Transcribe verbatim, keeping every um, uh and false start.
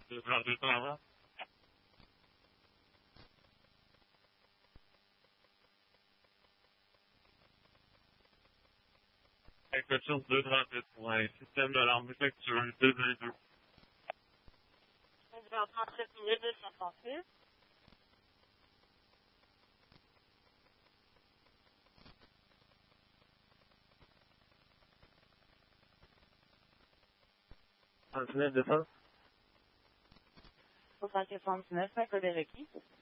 deux heures de temps avant. Quelque chose de trente-huit pour un système d'alarme effectueux deux vingt-deux. deux heures trente-sept minutes, deux cent trente-huit. trente-neuf deux cents. soixante-neuf, un code requis.